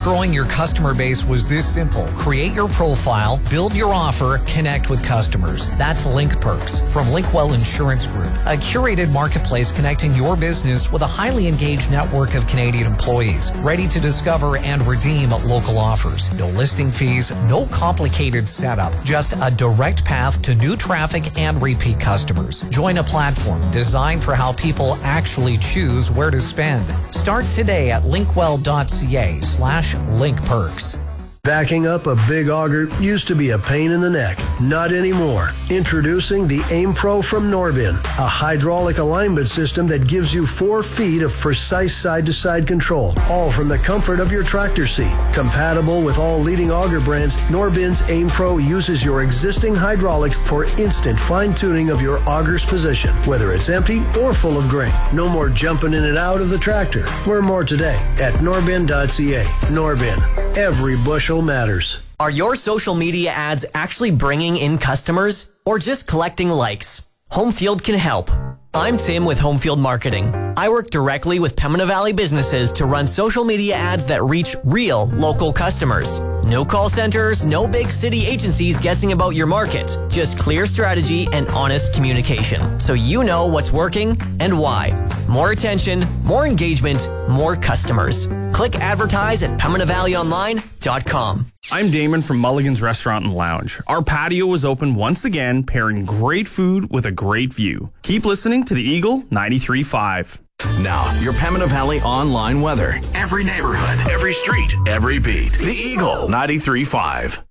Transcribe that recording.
growing your customer base was this simple. Create your profile, build your offer, connect with customers. That's Link Perks from Linkwell Insurance Group, a curated marketplace connecting your business with a highly engaged network of Canadian employees, ready to discover and redeem local offers. No listing fees, no complicated setup, just a direct path to new traffic and repeat customers. Join a platform designed for how people actually choose where to spend. Start today at linkwell.ca/linkperks. Backing up a big auger used to be a pain in the neck. Not anymore. Introducing the Aim Pro from Norbin, a hydraulic alignment system that gives you 4 feet of precise side-to-side control, all from the comfort of your tractor seat. Compatible with all leading auger brands, Norbin's Aim Pro uses your existing hydraulics for instant fine-tuning of your auger's position, whether it's empty or full of grain. No more jumping in and out of the tractor. Learn more today at norbin.ca. Norbin. Every bushel matters. Are your social media ads actually bringing in customers or just collecting likes? Homefield can help. I'm Tim with Homefield Marketing. I work directly with Pembina Valley businesses to run social media ads that reach real local customers. No call centers, no big city agencies guessing about your market. Just clear strategy and honest communication, so you know what's working and why. More attention, more engagement, more customers. Click advertise at PembinaValleyOnline.com. I'm Damon from Mulligan's Restaurant and Lounge. Our patio is open once again, pairing great food with a great view. Keep listening to the Eagle 93.5. Now, your Pembina Valley online weather. Every neighborhood, every street, every beat. The Eagle 93.5.